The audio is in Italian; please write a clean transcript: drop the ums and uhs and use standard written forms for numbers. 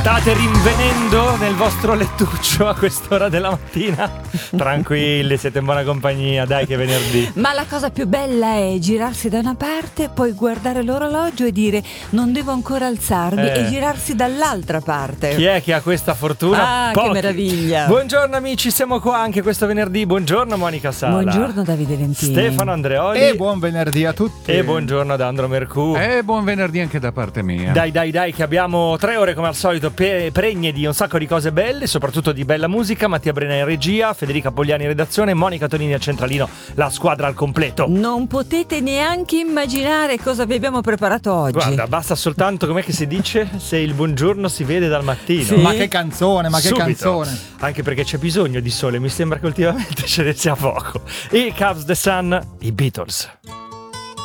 State rinvenendo nel vostro lettuccio a quest'ora della mattina? Tranquilli, siete in buona compagnia, dai che è venerdì. Ma la cosa più bella è girarsi da una parte, poi guardare l'orologio e dire non devo ancora alzarmi e girarsi dall'altra parte. Chi è che ha questa fortuna? Ah, Pochi. che meraviglia. Buongiorno amici, siamo qua anche questo venerdì. Buongiorno Monica Sala. Buongiorno Davide Lentini. Stefano Andreoli. E buon venerdì a tutti. E buongiorno ad Andro Mercù. E buon venerdì anche da parte mia. Dai che abbiamo 3 ore come al solito pregne di un sacco di cose belle, soprattutto di bella musica. Mattia Brena in regia, Federica Pogliani in redazione, Monica Tonini al centralino, la squadra al completo. Non potete neanche immaginare cosa vi abbiamo preparato oggi. Guarda, basta soltanto, com'è che si dice? Se il buongiorno si vede dal mattino. Sì. Ma che canzone, ma che Subito. canzone. Anche perché c'è bisogno di sole, mi sembra che ultimamente ce ne sia poco. E Cavs the Sun, i Beatles.